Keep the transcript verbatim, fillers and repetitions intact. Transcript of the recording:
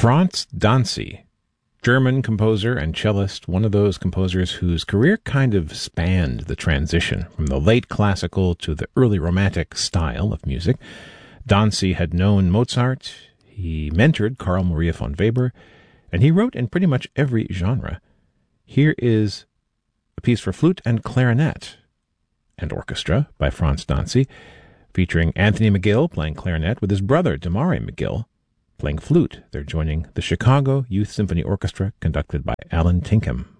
Franz Dancy, German composer and cellist, one of those composers whose career kind of spanned the transition from the late classical to the early romantic style of music. Dancy had known Mozart, he mentored Carl Maria von Weber, and he wrote in pretty much every genre. Here is a piece for flute and clarinet and orchestra by Franz Dancy, featuring Anthony McGill playing clarinet with his brother Damari McGill playing flute. They're joining the Chicago Youth Symphony Orchestra, conducted by Alan Tinkham.